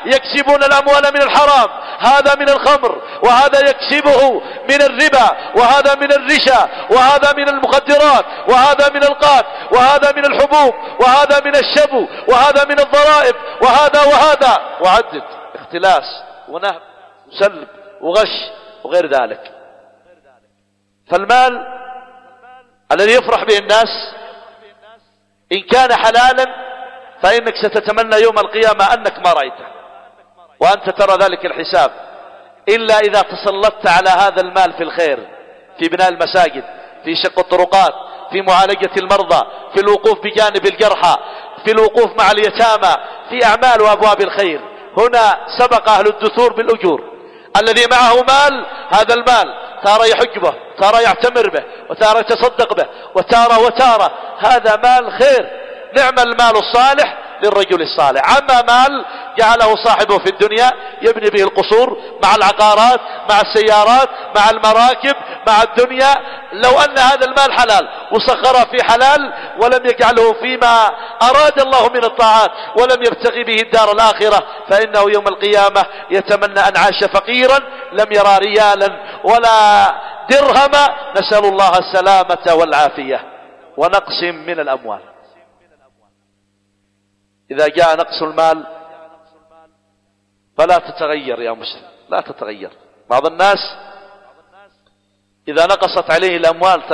يكسبون الأموال من الحرام، هذا من الخمر، وهذا يكسبه من الربا، وهذا من الرشا، وهذا من المخدرات، وهذا من القات، وهذا من الحبوب، وهذا من الشبو، وهذا من الضرائب، وهذا وعدد، اختلاس ونهب وسلب وغش وغير ذلك. فالمال الذي يفرح به الناس إن كان حلالا فإنك ستتمنى يوم القيامة أنك ما رأيته وأنت ترى ذلك الحساب، إلا إذا تسلطت على هذا المال في الخير، في بناء المساجد، في شق الطرقات، في معالجة المرضى، في الوقوف بجانب الجرحى، في الوقوف مع اليتامى، في أعمال وأبواب الخير. هنا سبق أهل الدثور بالأجور. الذي معه مال، هذا المال تارى يحج به، تارى يعتمر به، وتارى يتصدق به، وتارى هذا مال خير. نعم المال الصالح للرجل الصالح. عما مال جعله صاحبه في الدنيا يبني به القصور مع العقارات، مع السيارات، مع المراكب، مع الدنيا. لو أن هذا المال حلال وسخره في حلال ولم يجعله فيما أراد الله من الطاعات ولم يبتغي به الدار الآخرة، فإنه يوم القيامة يتمنى أن عاش فقيرا لم يرى ريالا ولا درهما، نسأل الله السلامة والعافية. ونقص من الأموال، إذا جاء نقص المال فلا تتغير يا مسلم، لا تتغير. بعض الناس إذا نقصت عليه الأموال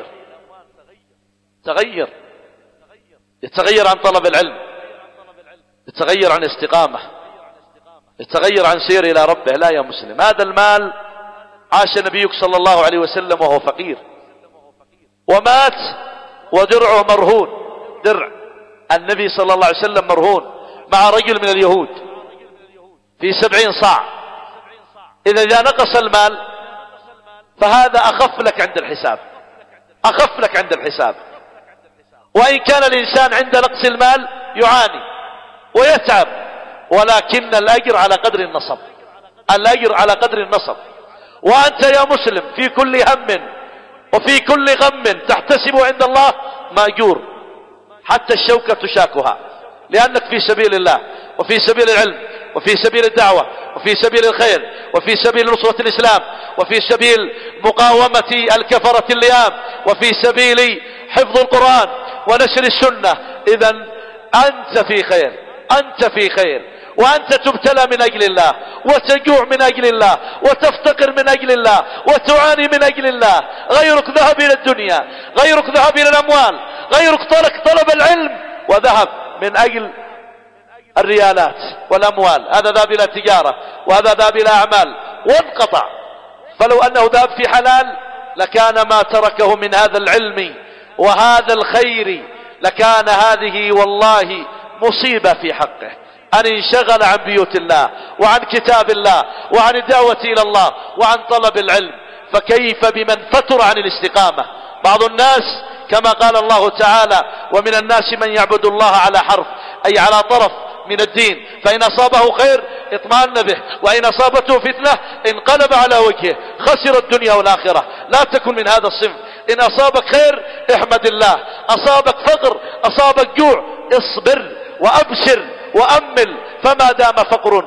تغير، يتغير عن طلب العلم، يتغير عن استقامة، يتغير عن سير إلى ربه. لا يا مسلم، هذا المال عاش نبيك صلى الله عليه وسلم وهو فقير، ومات ودرعه مرهون. درع النبي صلى الله عليه وسلم مرهون مع رجل من اليهود في 70 صاع. إذا نقص المال فهذا أخف لك عند الحساب، أخف لك عند الحساب. وإن كان الإنسان عند نقص المال يعاني ويتعب، ولكن الأجر على قدر النصب، الأجر على قدر النصب. وأنت يا مسلم في كل هم وفي كل غم تحتسب عند الله مأجور، حتى الشوكة تشاكها، لأنك في سبيل الله وفي سبيل العلم وفي سبيل الدعوة وفي سبيل الخير وفي سبيل نصرة الإسلام وفي سبيل مقاومة الكفرة اللئام وفي سبيل حفظ القرآن ونشر السنة. إذا أنت في خير، أنت في خير، وأنت تبتلى من أجل الله، وتجوع من أجل الله، وتفتقر من أجل الله، وتعاني من أجل الله. غيرك ذهب إلى الدنيا، غيرك ذهب إلى الأموال، غيرك ترك طلب العلم وذهب من أجل الريالات والأموال. هذا ذهب إلى التجارة، وهذا ذهب إلى أعمال وانقطع. فلو أنه ذهب في حلال لكان ما تركه من هذا العلم وهذا الخير لكان هذه والله مصيبة في حقه، أن انشغل عن بيوت الله وعن كتاب الله وعن الدعوة إلى الله وعن طلب العلم. فكيف بمن فتر عن الاستقامة؟ بعض الناس كما قال الله تعالى: ومن الناس من يعبد الله على حرف، أي على طرف من الدين، فإن أصابه خير اطمأن به، وإن أصابته فتنة انقلب على وجهه، خسر الدنيا والآخرة. لا تكن من هذا الصنف. إن أصابك خير احمد الله، أصابك فقر، أصابك جوع، اصبر وأبشر وأمل. فما دام فقر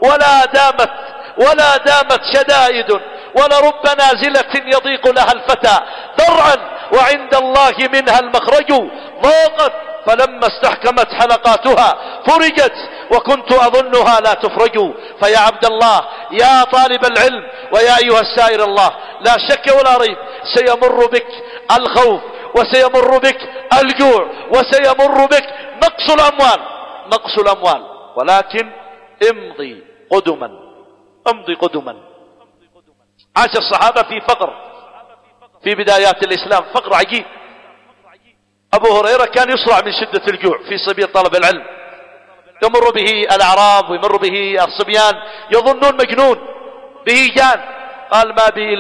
ولا دامت شدائد ولرب نازلة يضيق لها الفتى ذرعا وعند الله منها المخرج. ضاقت فلما استحكمت حلقاتها فرجت وكنت أظنها لا تفرج. فيا عبد الله، يا طالب العلم، ويا أيها السائر الله، لا شك ولا ريب سيمر بك الخوف، وسيمر بك الجوع، وسيمر بك نقص الأموال، ولكن امضي قدما. عاش الصحابة في فقر في بدايات الإسلام، فقر عجيب. أبو هريرة كان يصرع من شدة الجوع في سبيل طلب العلم، يمر به الأعراب ويمر به الصبيان يظنون مجنون به جان، قال: ما بي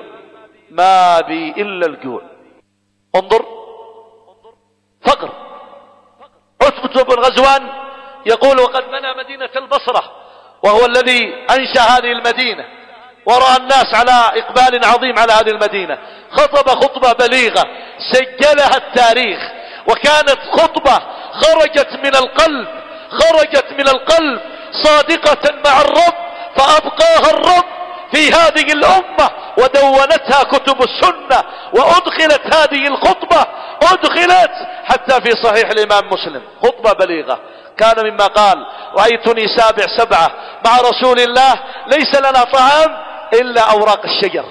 إلا الجوع. انظر، فقر. عتبة بن غزوان يقول: وقد بنى مدينة البصرة، وهو الذي أنشأ هذه المدينة، ورأى الناس على إقبال عظيم على هذه المدينة، خطب خطبة بليغة سجلها التاريخ، وكانت خطبة خرجت من القلب صادقة مع الرب، فأبقاها الرب في هذه الأمة ودونتها كتب السنة، وأدخلت هذه الخطبة أدخلت حتى في صحيح الإمام مسلم، خطبة بليغة. كان مما قال: رأيتني سابع سبعة مع رسول الله ليس لنا طعام إلا أوراق الشجر.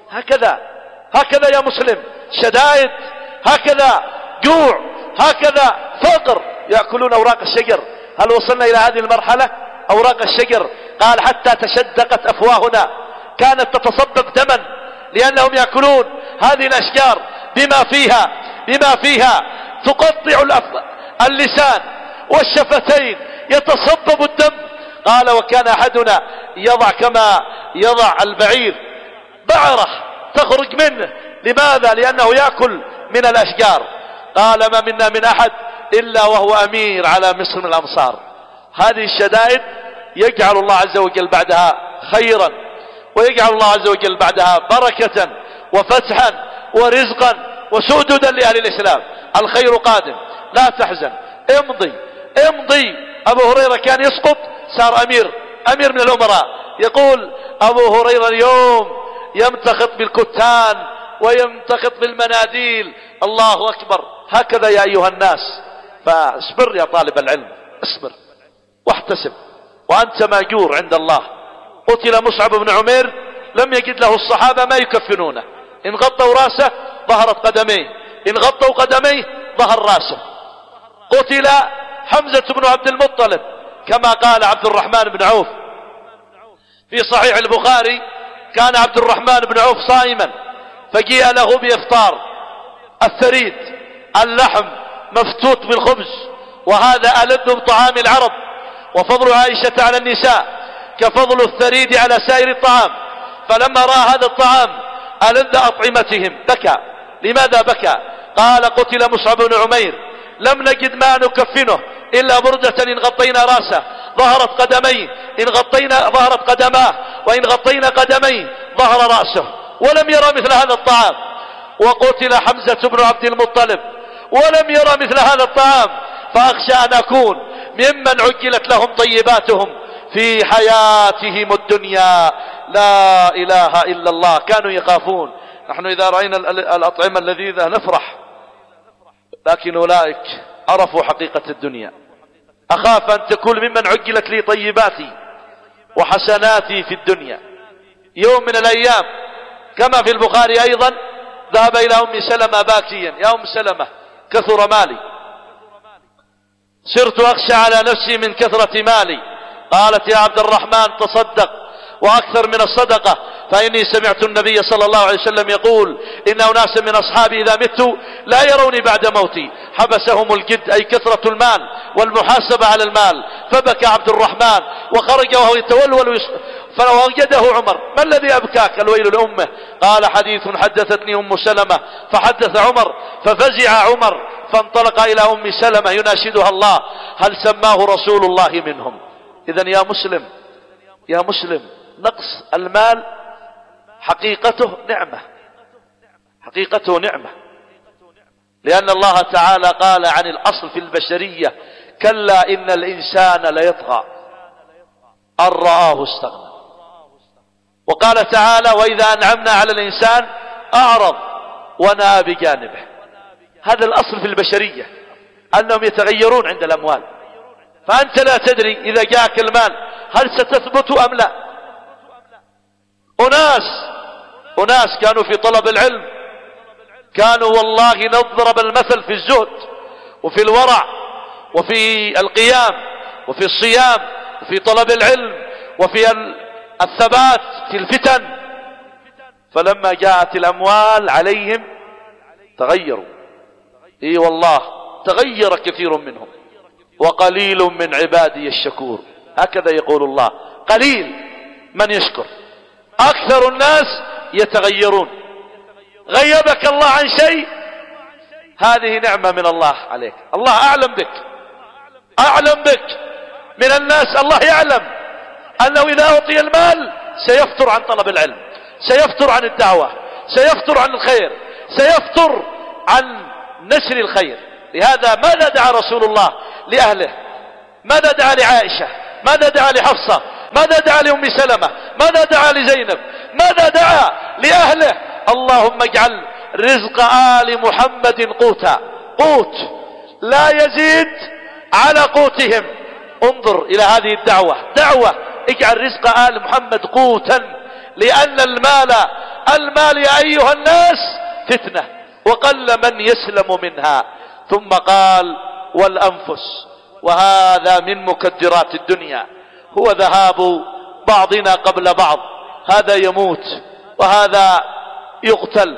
هكذا يا مسلم، شدائد، هكذا جوع، هكذا فقر، يأكلون أوراق الشجر. هل وصلنا إلى هذه المرحلة؟ أوراق الشجر، قال: حتى تشدقت أفواهنا، كانت تتصبب دما لأنهم يأكلون هذه الأشجار بما فيها تقطع اللسان والشفتين، يتصبب الدم. قال: وكان أحدنا يضع كما يضع البعير بعرة تخرج منه. لماذا؟ لأنه يأكل من الأشجار. قال: ما منا من أحد إلا وهو أمير على مصر من الأمصار. هذه الشدائد يجعل الله عز وجل بعدها خيرا، ويجعل الله عز وجل بعدها بركة وفتحا ورزقا وسؤددا لأهل الإسلام. الخير قادم، لا تحزن، امضي. أبو هريرة كان يسقط، صار أمير من الأمراء. يقول أبو هريرة اليوم يمتخط بالكتان ويمتخط بالمناديل. الله أكبر. هكذا يا أيها الناس، فاصبر يا طالب العلم، اصبر واحتسب وأنت ماجور عند الله. قتل مصعب بن عمير، لم يجد له الصحابة ما يكفنونه، إن غطوا راسه ظهرت قدميه، إن غطوا قدميه ظهر راسه. قتل حمزة بن عبد المطلب كما قال عبد الرحمن بن عوف في صحيح البخاري: كان عبد الرحمن بن عوف صائما، فجيء له بإفطار الثريد، اللحم مفتوت بالخبز، وهذا ألذ بطعام العرب، وفضل عائشة على النساء كفضل الثريد على سائر الطعام. فلما رأى هذا الطعام ألذ أطعمتهم بكى. لماذا بكى؟ قال: قتل مصعب بن عمير، لم نجد ما نكفنه إلا بردة إن غطينا راسه ظهرت قدميه، إن غطينا ظهرت قدماه، وإن غطينا قدميه ظهر رأسه، ولم يرى مثل هذا الطعام. وقتل حمزة بن عبد المطلب ولم يرى مثل هذا الطعام. فأخشى أن أكون ممن عجلت لهم طيباتهم في حياتهم الدنيا. لا إله إلا الله. كانوا يخافون. نحن إذا رأينا الأطعمة اللذيذة نفرح، لكن أولئك عرفوا حقيقة الدنيا. أخاف أن تكون ممن عجلت لي طيباتي وحسناتي في الدنيا. يوم من الأيام كما في البخاري أيضا ذهب إلى أم سلمة باكيا: يا أم سلمة، كثر مالي، صرت أخشى على نفسي من كثرة مالي. قالت: يا عبد الرحمن، تصدق وأكثر من الصدقة، فإني سمعت النبي صلى الله عليه وسلم يقول: إن أناسا من أصحابي إذا مت لا يروني بعد موتي، حبسهم الجد، أي كثرة المال والمحاسبة على المال. فبكى عبد الرحمن وخرج وهو يتولول فوجده عمر: ما الذي أبكاك؟ الويل لأمه. قال: حديث حدثتني أم سلمة. فحدث عمر، ففزع عمر، فانطلق إلى أم سلمة يناشدها الله: هل سماه رسول الله منهم؟ إذن يا مسلم، نقص المال حقيقته نعمة، لأن الله تعالى قال عن الأصل في البشرية: كلا إن الإنسان ليطغى أن رآه استغنى. وقال تعالى: وإذا أنعمنا على الإنسان أعرض ونأى بجانبه. هذا الأصل في البشرية، أنهم يتغيرون عند الأموال. فأنت لا تدري إذا جاءك المال هل ستثبت أم لا. أناس كانوا في طلب العلم، كانوا والله نضرب المثل في الزهد وفي الورع وفي القيام وفي الصيام وفي طلب العلم وفي الثبات في الفتن. فلما جاءت الأموال عليهم تغيروا. إي والله تغير كثير منهم. وقليل من عبادي الشكور، هكذا يقول الله: قليل من يشكر، أكثر الناس يتغيرون. غيبك الله عن شيء، هذه نعمة من الله عليك. الله أعلم بك من الناس. الله يعلم أنه إذا أعطي المال سيفتر عن طلب العلم، سيفتر عن الدعوة، سيفتر عن الخير، سيفتر عن نشر الخير. لهذا ماذا دعا رسول الله لأهله؟ ماذا دعا لعائشة؟ ماذا دعا لحفصة؟ ماذا دعا لأم سلمة؟ ماذا دعا لزينب؟ ماذا دعا لأهله؟ اللهم اجعل رزق آل محمد قوتا، قوت لا يزيد على قوتهم. انظر إلى هذه الدعوة، دعوة اجعل رزق آل محمد قوتا، لأن المال يا أيها الناس فتنة، وقل من يسلم منها. ثم قال والأنفس، وهذا من مكدرات الدنيا، هو ذهاب بعضنا قبل بعض، هذا يموت وهذا يقتل،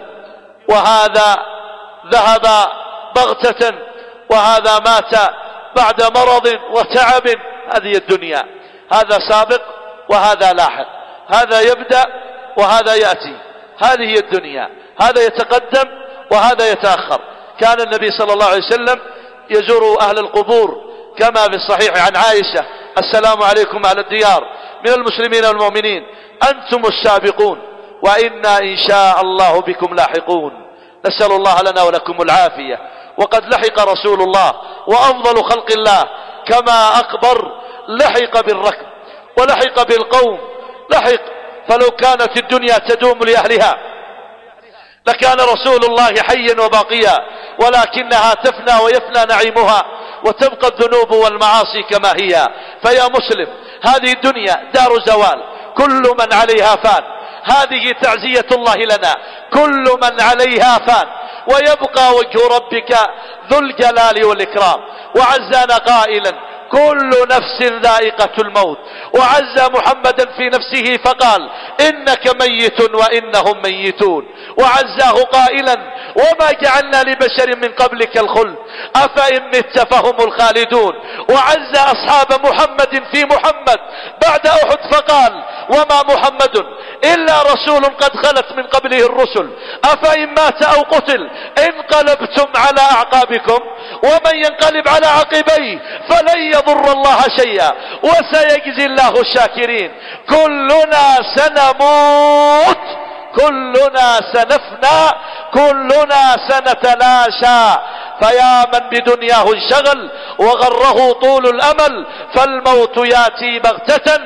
وهذا ذهب بغتة وهذا مات بعد مرض وتعب. هذه الدنيا، هذا سابق وهذا لاحق، هذا يبدأ وهذا يأتي، هذه الدنيا، هذا يتقدم وهذا يتأخر. كان النبي صلى الله عليه وسلم يزور أهل القبور كما في الصحيح عن عائشة: السلام عليكم أهل الديار من المسلمين والمؤمنين، أنتم السابقون وإنا إن شاء الله بكم لاحقون. نسأل الله لنا ولكم العافية. وقد لحق رسول الله وأفضل خلق الله كما أخبر، لحق بالركب ولحق بالقوم، لحق. فلو كانت الدنيا تدوم لأهلها لكان رسول الله حيا وباقيا، ولكنها تفنى ويفنى نعيمها وتبقى الذنوب والمعاصي كما هي. فيا مسلم، هذه الدنيا دار زوال، كل من عليها فان. هذه تعزية الله لنا، كل من عليها فان، ويبقى وجه ربك ذو الجلال والإكرام. وعزانا قائلا: كل نفس ذائقة الموت. وعز محمدا في نفسه فقال: إنك ميت وإنهم ميتون. وعزاه قائلا: وما جعلنا لبشر من قبلك الخلد أفإن مت فهم الخالدون. وعز أصحاب محمد في محمد بعد أحد فقال: وما محمد إلا رسول قد خلت من قبله الرسل أفإن مات أو قتل انقلبتم على أعقابكم ومن ينقلب على عقبيه فلن يضر الله شيئا وسيجزي الله الشاكرين. كلنا سنموت، كلنا سنفنى، كلنا سنتلاشى. فيا من بدنياه انشغل وغره طول الأمل، فالموت ياتي بغتة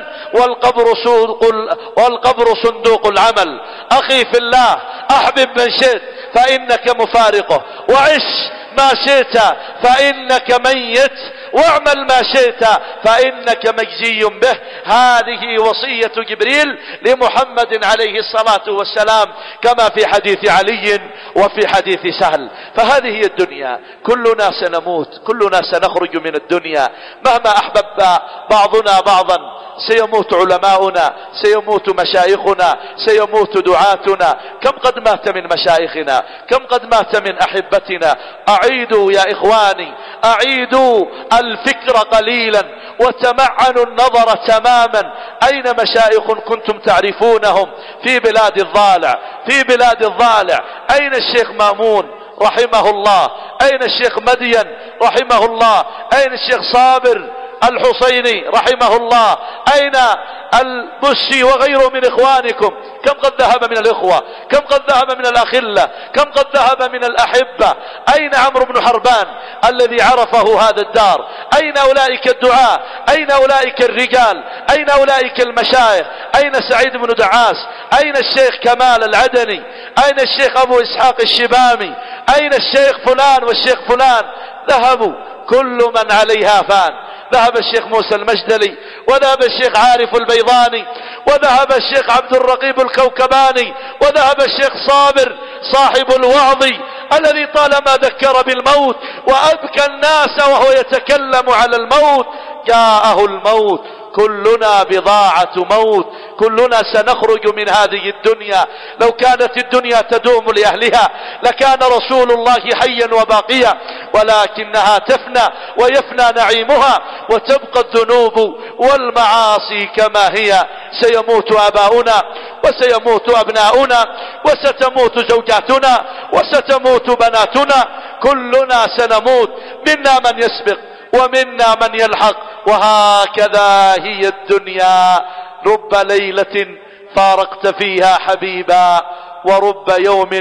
والقبر صندوق العمل. أخي في الله، أحبب من شئت فإنك مفارقه، وعش ما شئت فإنك ميت، واعمل ما شئت فإنك مجزي به. هذه وصية جبريل لمحمد عليه الصلاة والسلام كما في حديث علي وفي حديث سهل. فهذه هي الدنيا، كلنا سنموت، كلنا سنخرج من الدنيا مهما أحبب بعضنا بعضا. سيموت علماؤنا، سيموت مشايخنا، سيموت دعاتنا. كم قد مات من مشايخنا، كم قد مات من أحبتنا. أعيدوا يا إخواني، أعيدوا الفكر قليلا وتمعنوا النظر تماما. أين مشايخ كنتم تعرفونهم في بلاد الضالع، في بلاد الضالع؟ أين الشيخ مامون رحمه الله؟ أين الشيخ مدين رحمه الله؟ أين الشيخ صابر الحسيني رحمه الله؟ أين البشي وغيره من إخوانكم؟ كم قد ذهب من الإخوة، كم قد ذهب من الأخلة، كم قد ذهب من الأحبة. أين عمرو بن حربان الذي عرفه هذا الدار؟ أين أولئك الدعاء؟ أين أولئك الرجال؟ أين أولئك المشايخ؟ أين سعيد بن دعاس؟ أين الشيخ كمال العدني؟ أين الشيخ أبو إسحاق الشبامي؟ أين الشيخ فلان والشيخ فلان؟ ذهبوا، كل من عليها فان. ذهب الشيخ موسى المجدلي، وذهب الشيخ عارف البيضاني، وذهب الشيخ عبد الرقيب الكوكباني، وذهب الشيخ صابر صاحب الوعظ الذي طالما ذكر بالموت وأبكى الناس وهو يتكلم على الموت. جاءه الموت، كلنا بضاعة موت، كلنا سنخرج من هذه الدنيا. لو كانت الدنيا تدوم لأهلها لكان رسول الله حيا وباقيا، ولكنها تفنى ويفنى نعيمها وتبقى الذنوب والمعاصي كما هي. سيموت آباؤنا وسيموت أبناؤنا وستموت زوجاتنا وستموت بناتنا، كلنا سنموت، منا من يسبق ومنا من يلحق. وهكذا هي الدنيا، رب ليلة فارقت فيها حبيبا ورب يوم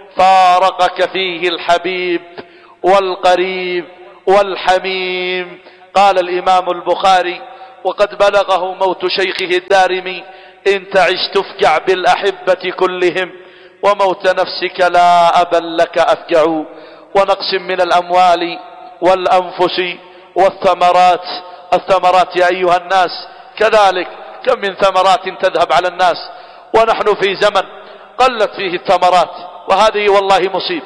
فارقك فيه الحبيب والقريب والحميم. قال الإمام البخاري وقد بلغه موت شيخه الدارمي: إن تعش تفجع بالأحبة كلهم، وموت نفسك لا أبا لك أفجع. ونقص من الأموال والأنفس والثمرات. الثمرات يا أيها الناس كذلك، كم من ثمرات تذهب على الناس، ونحن في زمن قلت فيه الثمرات، وهذه والله مصيبة.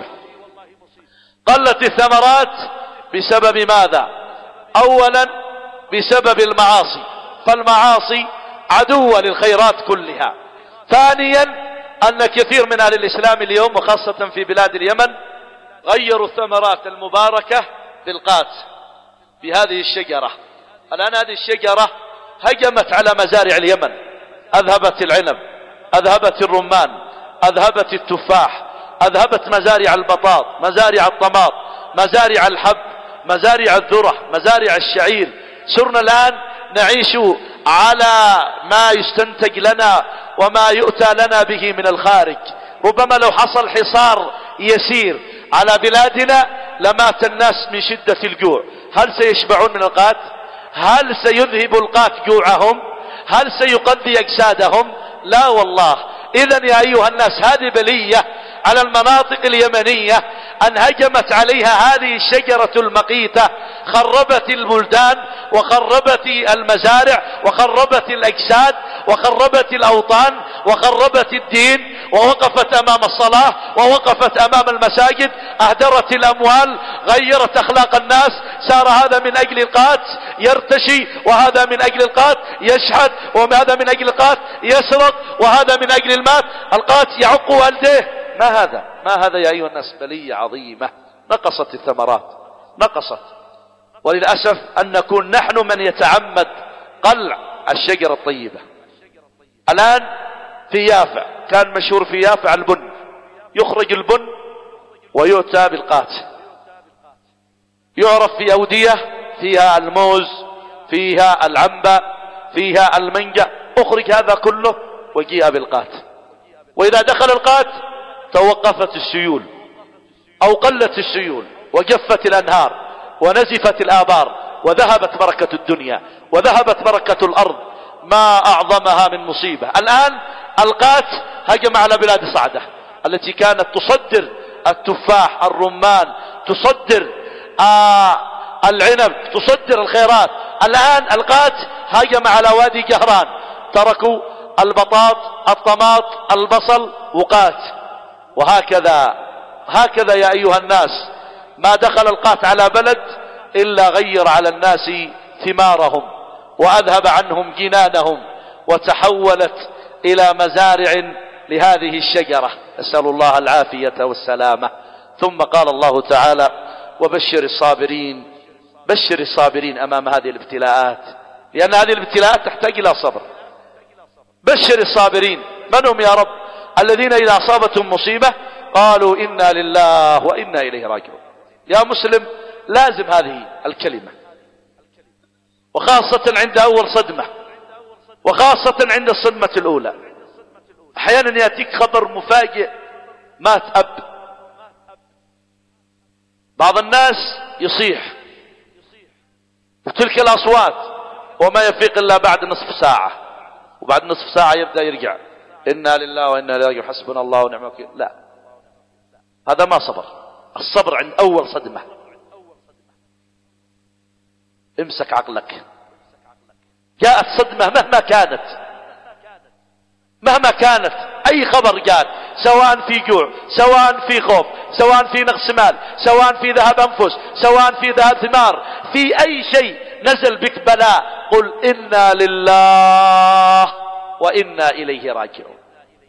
قلت الثمرات بسبب ماذا؟ أولا بسبب المعاصي، فالمعاصي عدوة للخيرات كلها. ثانيا أن كثير من أهل الإسلام اليوم وخاصة في بلاد اليمن غيروا الثمرات المباركة بالقات بهذه الشجرة. الآن هذه الشجرة هجمت على مزارع اليمن، أذهبت العنب، أذهبت الرمان، أذهبت التفاح، أذهبت مزارع البطاط، مزارع الطماط، مزارع الحب، مزارع الذرة، مزارع الشعير. صرنا الآن نعيش على ما يستنتج لنا وما يؤتى لنا به من الخارج. ربما لو حصل حصار يسير على بلادنا لمات الناس من شدة الجوع. هل سيشبعون من القات؟ هل سيذهب القات جوعهم؟ هل سيقضي أجسادهم؟ لا والله. إذن يا أيها الناس هذه بلية على المناطق اليمنية أن هجمت عليها هذه الشجرة المقيتة، خربت البلدان وخربت المزارع وخربت الأجساد وخربت الأوطان وخربت الدين، ووقفت أمام الصلاة ووقفت أمام المساجد، أهدرت الأموال، غيرت أخلاق الناس. صار هذا من أجل القات يرتشي، وهذا من أجل القات يشحت، وهذا من أجل القات يسرق، وهذا من أجل المات. القات يعق والديه. ما هذا يا أيها الناس؟ بلية عظيمة. نقصت الثمرات، نقصت. وللأسف أن نكون نحن من يتعمد قلع الشجرة الطيبة. الآن في يافع كان مشهور في يافع البن، يخرج البن ويؤتى بالقات، يعرف في أودية فيها الموز، فيها العنبة، فيها المنجة، أخرج هذا كله وجيء بالقات. وإذا دخل القات توقفت السيول أو قلت السيول وجفت الأنهار ونزفت الآبار وذهبت بركة الدنيا وذهبت بركة الأرض. ما أعظمها من مصيبة. الآن القات هجم على بلاد صعدة التي كانت تصدر التفاح، الرمان، تصدر العنب، تصدر الخيرات. الآن القات هجم على وادي جهران، تركوا البطاط، الطماط، البصل، وقات. وهكذا يا أيها الناس، ما دخل القات على بلد إلا غير على الناس ثمارهم وأذهب عنهم جنانهم، وتحولت إلى مزارع لهذه الشجرة. أسأل الله العافية والسلامة. ثم قال الله تعالى: وبشر الصابرين. بشر الصابرين أمام هذه الابتلاءات، لأن هذه الابتلاءات تحتاج إلى صبر. بشر الصابرين. من هم يا رب؟ الذين إذا أصابتهم مصيبة قالوا إنا لله وإنا إليه راجعون. يا مسلم لازم هذه الكلمة، وخاصة عند أول صدمة، وخاصة عند الصدمة الأولى. أحيانا يأتيك خبر مفاجئ: مات أب. بعض الناس يصيح وتلك الأصوات وما يفيق إلا بعد نصف ساعة، وبعد نصف ساعة يبدأ يرجع: إنا لله وإنا إليه راجعون، حسبنا الله ونعم الوكيل. لا، هذا ما صبر. الصبر عند أول صدمة. امسك عقلك. جاءت صدمة مهما كانت أي خبر جاء، سواء في جوع، سواء في خوف، سواء في نقص مال، سواء في ذهاب أنفس، سواء في ذهاب ثمار، في أي شيء نزل بك بلاء، قل إنا لله وإنا إليه راجعون.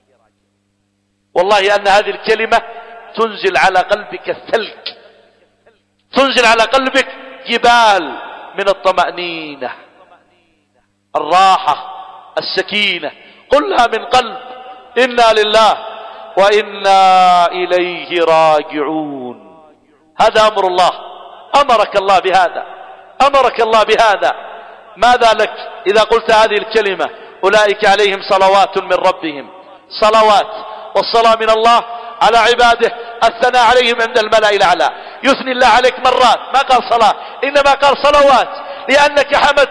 والله أن هذه الكلمة تنزل على قلبك الثلج، تنزل على قلبك جبال من الطمأنينة، الراحة، السكينة. قلها من قلب: إنا لله وإنا إليه راجعون. هذا أمر الله، أمرك الله بهذا، أمرك الله بهذا. ماذا لك إذا قلت هذه الكلمة؟ أولئك عليهم صلوات من ربهم، صلوات، والصلاة من الله على عباده، الثناء عليهم عند الملأ الأعلى. يثني الله عليك مرات، ما قال صلاة، إنما قال صلوات، لأنك حمدت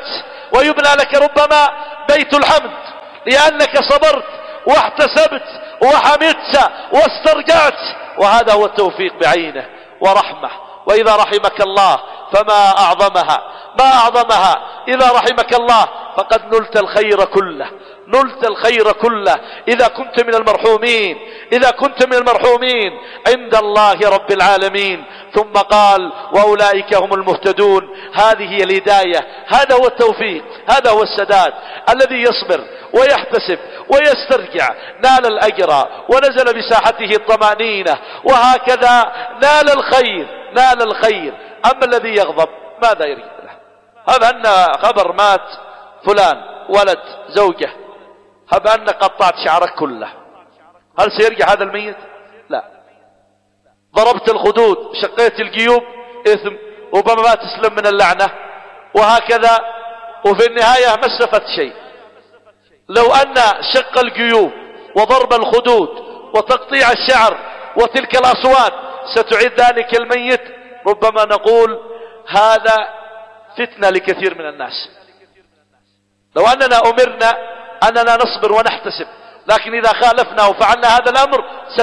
ويبنى لك ربما بيت الحمد لأنك صبرت واحتسبت وحمدت واسترجعت. وهذا هو التوفيق بعينه ورحمة. وإذا رحمك الله فما أعظمها، ما أعظمها. إذا رحمك الله فقد نلت الخير كله، نلت الخير كله. إذا كنت من المرحومين، إذا كنت من المرحومين عند الله رب العالمين. ثم قال وأولئك هم المهتدون. هذه هي الهداية، هذا هو التوفيق، هذا هو السداد. الذي يصبر ويحتسب ويسترجع نال الأجر ونزل بساحته الطمأنينة، وهكذا نال الخير، نال الخير. أما الذي يغضب ماذا يريد له؟ هذا أن خبر مات فلان ولد زوجة، هذا أن قطعت شعرك كله، هل سيرجع هذا الميت؟ لا. ضربت الخدود، شقيت الجيوب، إثم، ربما ما تسلم من اللعنة. وهكذا، وفي النهاية ما استفدت شيء. لو أن شق الجيوب وضرب الخدود وتقطيع الشعر وتلك الأصوات ستعيد ذلك الميت، ربما نقول هذا فتنة لكثير من الناس. لو أننا أمرنا أننا نصبر ونحتسب، لكن إذا خالفنا وفعلنا هذا الأمر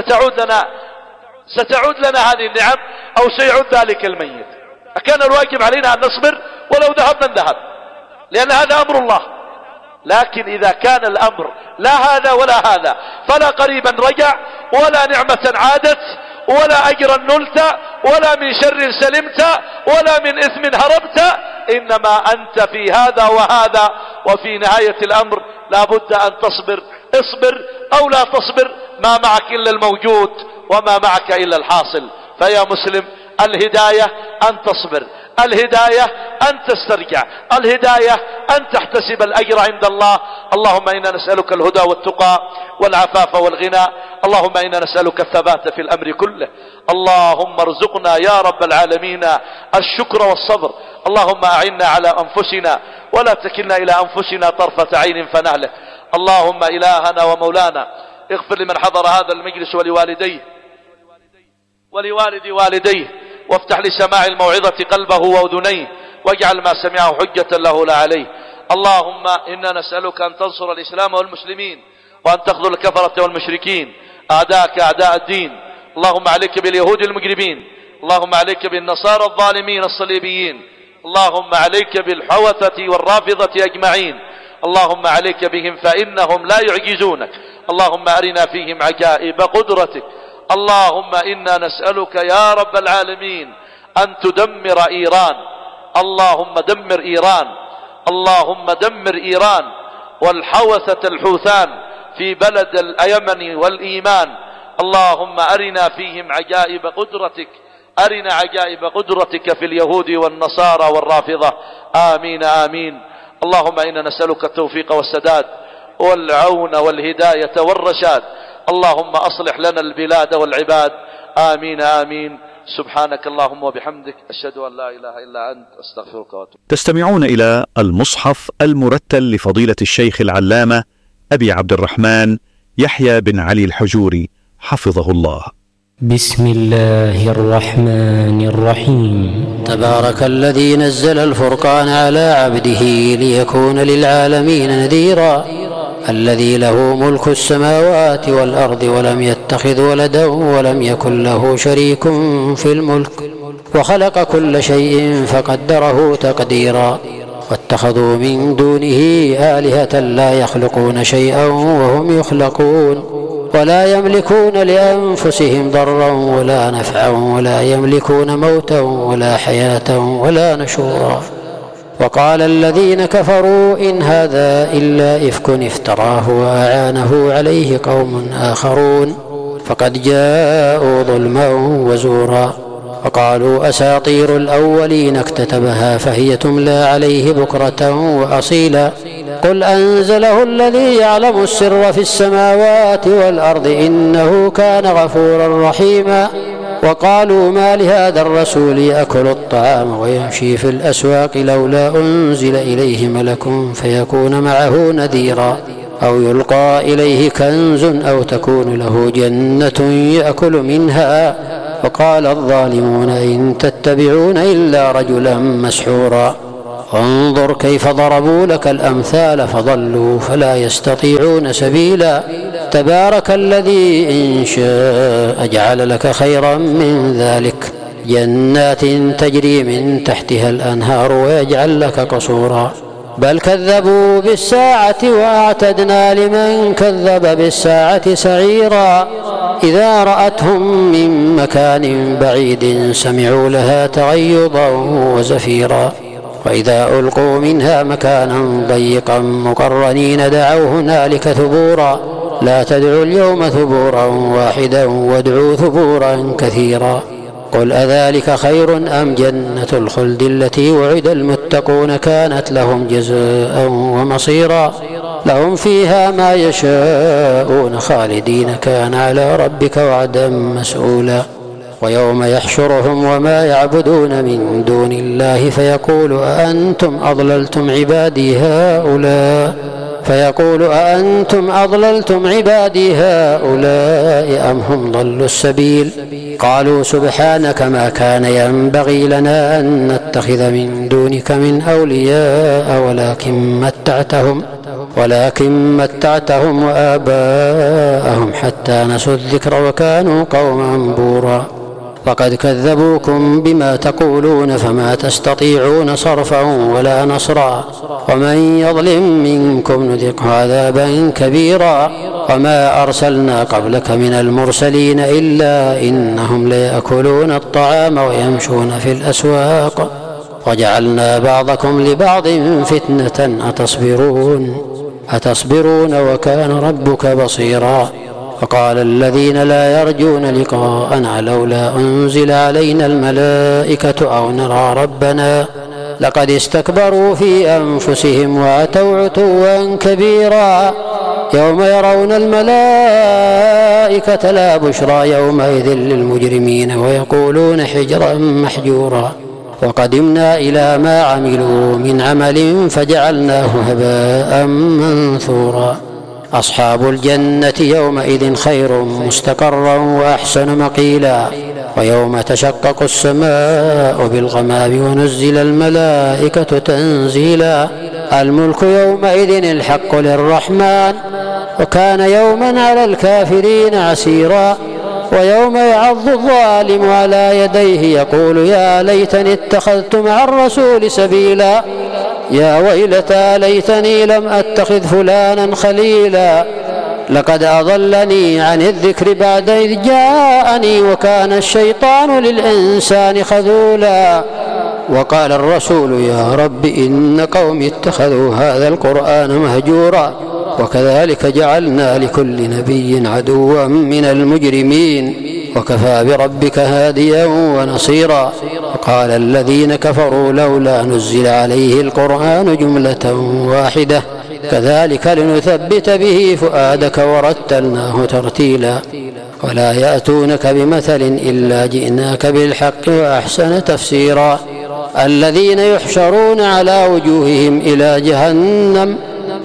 ستعود لنا هذه النعم أو سيعود ذلك الميت. أكان الواجب علينا أن نصبر ولو ذهب من ذهب، لأن هذا أمر الله. لكن إذا كان الأمر لا هذا ولا هذا، فلا قريبا رجع ولا نعمة عادت ولا أجرا نلت ولا من شر سلمت ولا من إثم هربت، إنما أنت في هذا وهذا. وفي نهاية الأمر لا بد أن تصبر. اصبر أو لا تصبر، ما معك إلا الموجود وما معك إلا الحاصل. فيا مسلم، الهداية أن تصبر، الهداية أن تسترجع، الهداية أن تحتسب الأجر عند الله. اللهم إنا نسألك الهدى والتقى والعفاف والغنى. اللهم إنا نسألك الثبات في الأمر كله. اللهم ارزقنا يا رب العالمين الشكر والصبر. اللهم أعنا على أنفسنا ولا تكلنا إلى أنفسنا طرفة عين فنهلك. اللهم إلهنا ومولانا اغفر لمن حضر هذا المجلس ولوالديه ولوالد والديه، وافتح لسماع الموعظة قلبه وأذنيه، واجعل ما سمعه حجة له لا عليه. اللهم إنا نسألك أن تنصر الإسلام والمسلمين، وأن تخذل الكفرة والمشركين أعداءك أعداء الدين. اللهم عليك باليهود المجرمين، اللهم عليك بالنصارى الظالمين الصليبيين، اللهم عليك بالحوثة والرافضة أجمعين. اللهم عليك بهم فإنهم لا يعجزونك. اللهم أرنا فيهم عجائب قدرتك. اللهم إنا نسألك يا رب العالمين أن تدمر إيران. اللهم دمر إيران، اللهم دمر إيران والحوثة الحوثان في بلد اليمن والإيمان. اللهم أرنا فيهم عجائب قدرتك، أرنا عجائب قدرتك في اليهود والنصارى والرافضة. آمين آمين. اللهم إنا نسألك التوفيق والسداد والعون والهداية والرشاد. اللهم أصلح لنا البلاد والعباد. آمين آمين. سبحانك اللهم وبحمدك، أشهد أن لا إله إلا أنت، أستغفرك وأتوب. تستمعون إلى المصحف المرتل لفضيلة الشيخ العلامة أبي عبد الرحمن يحيى بن علي الحجوري حفظه الله. بسم الله الرحمن الرحيم. تبارك الذي نزل الفرقان على عبده ليكون للعالمين نذيرا، الذي له ملك السماوات والأرض ولم يتخذ ولدا ولم يكن له شريك في الملك، وخلق كل شيء فقدره تقديرا. واتخذوا من دونه آلهة لا يخلقون شيئا وهم يخلقون، ولا يملكون لأنفسهم ضرا ولا نفعا، ولا يملكون موتا ولا حياة ولا نشورا. وقال الذين كفروا إن هذا إلا إفك افتراه وأعانه عليه قوم آخرون، فقد جاءوا ظلما وزورا. وقالوا أساطير الأولين اكتتبها فهي تملى عليه بكرة وأصيلا. قل أنزله الذي يعلم السر في السماوات والأرض إنه كان غفورا رحيما. وقالوا ما لهذا الرسول يأكل الطعام ويمشي في الأسواق لولا أنزل إليه ملك فيكون معه نذيرا، أو يلقى إليه كنز أو تكون له جنة يأكل منها. وقال الظالمون إن تتبعون إلا رجلا مسحورا. انظر كيف ضربوا لك الأمثال فضلوا فلا يستطيعون سبيلا تبارك الذي إن شاء جعل لك خيرا من ذلك جنات تجري من تحتها الأنهار ويجعل لك قصورا بل كذبوا بالساعة وأعتدنا لمن كذب بالساعة سعيرا إذا رأتهم من مكان بعيد سمعوا لها تغيظا وزفيرا وإذا ألقوا منها مكانا ضيقا مقرنين دعوا هنالك ثبورا لا تدعوا اليوم ثبورا واحدا وادعوا ثبورا كثيرا قل أذلك خير أم جنة الخلد التي وعد المتقون كانت لهم جزاء ومصيرا لهم فيها ما يشاءون خالدين كان على ربك وعدا مسؤولا ويوم يحشرهم وما يعبدون من دون الله فيقول أأنتم أضللتم عبادي هؤلاء أم هم ضلوا السبيل قالوا سبحانك ما كان ينبغي لنا أن نتخذ من دونك من أولياء ولكن متعتهم وآباءهم حتى نسوا الذكر وكانوا قوما بورا فقد كذبوكم بما تقولون فما تستطيعون صرفا ولا نصرا ومن يظلم منكم نذقه عذابا كبيرا وما أرسلنا قبلك من المرسلين إلا إنهم ليأكلون الطعام ويمشون في الأسواق وجعلنا بعضكم لبعض فتنة أتصبرون وكان ربك بصيرا فقال الذين لا يرجون لقاءنا لولا أنزل علينا الملائكة أو نرى ربنا لقد استكبروا في أنفسهم وأتوا عتوا كبيرا يوم يرون الملائكة لا بشرى يومئذ للمجرمين ويقولون حجرا محجورا وقدمنا إلى ما عملوا من عمل فجعلناه هباء منثورا أصحاب الجنة يومئذ خير مستقرا وأحسن مقيلا ويوم تشقق السماء بالغمام ونزل الملائكة تنزيلا الملك يومئذ الحق للرحمن وكان يوما على الكافرين عسيرا ويوم يعض الظالم على يديه يقول يا ليتني اتخذت مع الرسول سبيلا يا ويلتى ليتني لم أتخذ فلانا خليلا لقد أضلني عن الذكر بعد إذ جاءني وكان الشيطان للإنسان خذولا وقال الرسول يا رب إن قومي اتخذوا هذا القرآن مهجورا وكذلك جعلنا لكل نبي عدوا من المجرمين وكفى بربك هاديا ونصيرا وقال الذين كفروا لولا نزل عليه القرآن جملة واحدة كذلك لنثبت به فؤادك ورتلناه ترتيلا ولا يأتونك بمثل إلا جئناك بالحق وأحسن تفسيرا الذين يحشرون على وجوههم إلى جهنم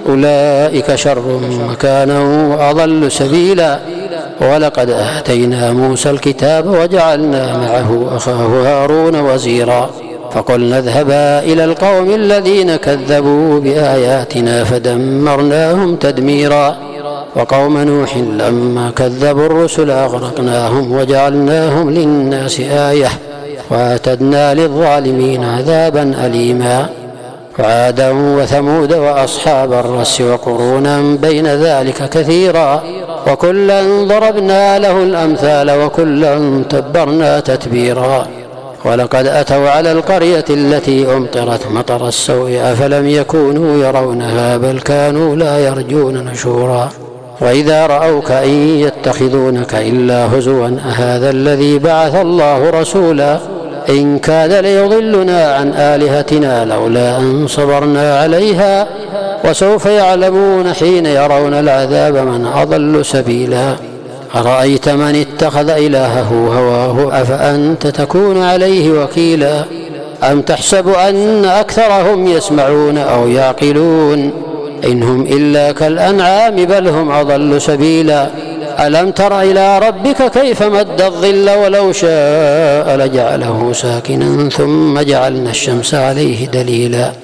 أولئك شر مكانا وأضل سبيلا ولقد آتينا موسى الكتاب وجعلنا معه أخاه هارون وزيرا فقلنا اذهبا إلى القوم الذين كذبوا بآياتنا فدمرناهم تدميرا وقوم نوح لما كذبوا الرسل أغرقناهم وجعلناهم للناس آية وأعتدنا للظالمين عذابا أليما وعادا وثمود وأصحاب الرس وقرونا بين ذلك كثيرا وكلا ضربنا له الأمثال وكلا تبرنا تتبيرا ولقد أتوا على القرية التي أمطرت مطر السوء أفلم يكونوا يرونها بل كانوا لا يرجون نشورا وإذا رأوك إن يتخذونك إلا هزوا أهذا الذي بعث الله رسولا إن كاد ليضلنا عن آلهتنا لولا أن صبرنا عليها وسوف يعلمون حين يرون العذاب من أضل سبيلا أرأيت من اتخذ إلهه هواه أفأنت تكون عليه وكيلا أم تحسب أن أكثرهم يسمعون أو يعقلون إنهم إلا كالأنعام بل هم أضل سبيلا ألم تر إلى ربك كيف مد الظل ولو شاء لجعله ساكنا ثم جعلنا الشمس عليه دليلا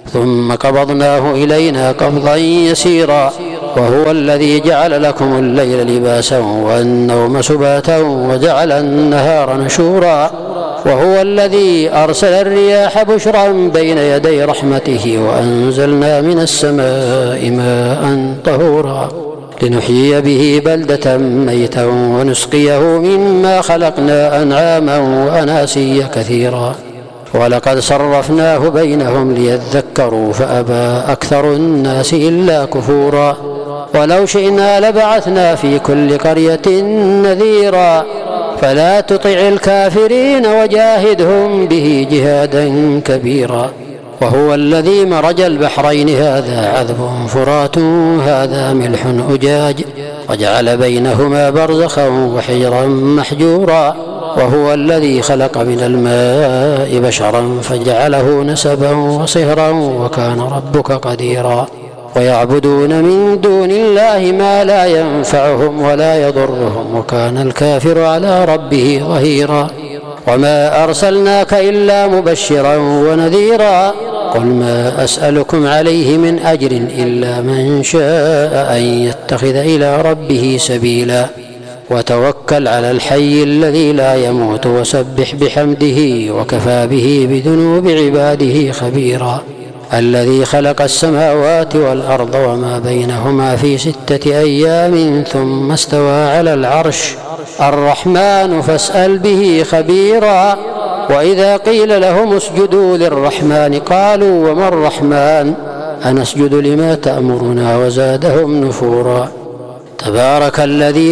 ثم قبضناه إلينا قبضا يسيرا. وهو الذي جعل لكم الليل لباسا والنوم سباتا وجعل النهار نشورا. وهو الذي أرسل الرياح بشرا بين يدي رحمته وأنزلنا من السماء ماء طهورا لنحيي به بلدة ميتا ونسقيه مما خلقنا أنعاما وأناسيا كثيرا. ولقد صرفناه بينهم ليذكروا فأبى أكثر الناس إلا كفورا. ولو شئنا لبعثنا في كل قرية نذيرا فلا تطع الكافرين وجاهدهم به جهادا كبيرا. وهو الذي مرج البحرين هذا عذب فرات هذا ملح أجاج وجعل بينهما برزخا وحجرا محجورا. وهو الذي خلق من الماء بشرا فجعله نسبا وصهرا وكان ربك قديرا. ويعبدون من دون الله ما لا ينفعهم ولا يضرهم وكان الكافر على ربه ظهيرا. وما أرسلناك إلا مبشرا ونذيرا. قل ما أسألكم عليه من أجر إلا من شاء أن يتخذ إلى ربه سبيلا. وتوكل على الحي الذي لا يموت وسبح بحمده وكفى به بذنوب عباده خبيرا. الذي خلق السماوات والأرض وما بينهما في 6 أيام ثم استوى على العرش الرحمن فاسأل به خبيرا. وإذا قيل لهم اسجدوا للرحمن قالوا وما الرحمن أنسجد لما تأمرنا وزادهم نفورا. تبارك الذي